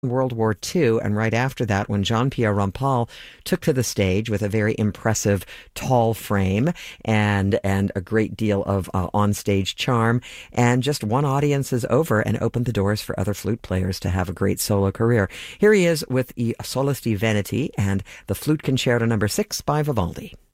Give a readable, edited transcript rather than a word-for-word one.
World War II, and right after that, when Jean-Pierre Rampal took to the stage with a very impressive tall frame and a great deal of onstage charm, and just won audiences over and opened the doors for other flute players to have a great solo career. Here he is with I Solisti Veneti and the Flute Concerto No. 6 by Vivaldi.